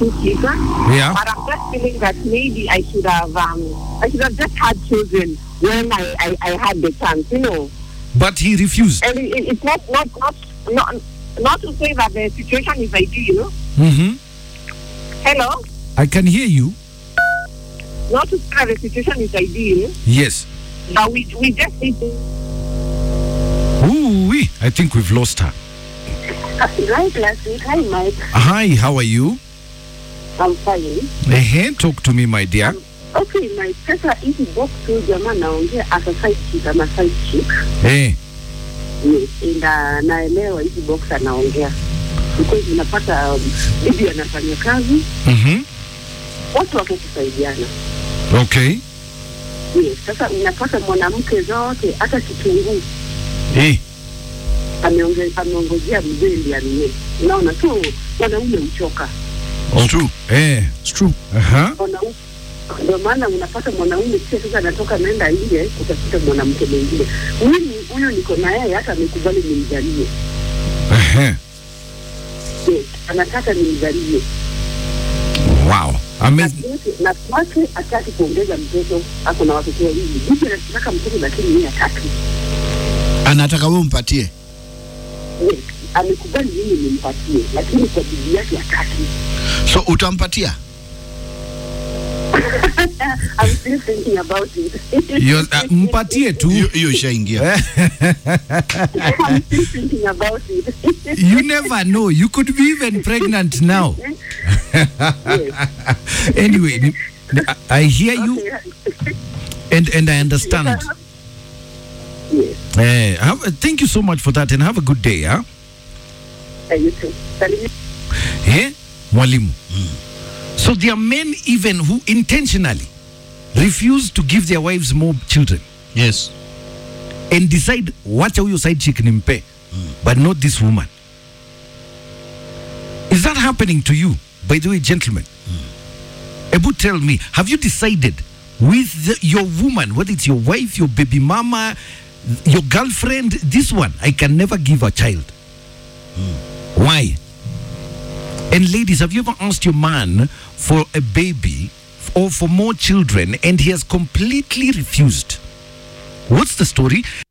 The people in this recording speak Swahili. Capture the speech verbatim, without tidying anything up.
two kids. Yeah. But I'm just feeling that maybe I should have, um, I should have just had children when I, I, I had the chance, you know. But he refused. And it, it's not, not, not, not, not to say that the situation is ideal. Mm-hmm. Hello? I can hear you. Not to say that the situation is ideal. Yes. But we, we just need to... Ooh, wee. I think we've lost her. Right last week. Hi, Mike. Hi, how are you? I'm fine. Eh, talk to me, my dear. Um, okay, my sasa hizi box tu jamaa naongea as a side chick ama side chick. Eh. Yes, and naelewa hizi box anaongea. Because unapata bibi anafanya kazi. Mhm. Watu wako kusaidiana. Okay. Yes, sasa unapata mwanamke zote hata kitunguu. Eh. Ameongea ameongojea mzee ndiye anie. Unaona tu wanaume uchoka. It's true. Eh, it's true. Aha. Wanaume ndio maana unapata mwanaume kisha sasa anatoka naenda nje kutafuta mwanamke mwingine. Mimi huyo niko na yeye hata amekubali nimjalie. Ehe. Yes, anataka nimjalie. Wow. Ame Na kwake hataki kuongeza mtoto, ako na watoto wawili. Bibi anataka mtoto lakini yeye hataki. Anataka wewe umpatie. Yes, amekubali mimi nimpatie lakini kwa bibi yake hataki. So utampatia? I'm still thinking about it. Yo, uh, mpatie tu. Hiyo ishaingia. I'm still thinking about it. You never know. You could be even pregnant now. Anyway, I hear you and and I understand. Yes. Eh, have, thank you so much for that and have a good day, huh? Uh, you too. Eh? Mwalimu. So there are men even who intentionally refuse to give their wives more children Yes. and decide wacha huyo side chick nimpe, but not this woman. Is that happening to you, by the way, gentlemen? Ebu, tell me, have you decided with the, your woman, whether it's your wife, your baby mama, your girlfriend, this one, I can never give a child? Why? And ladies, have you ever asked your man for a baby or for more children and he has completely refused? What's the story?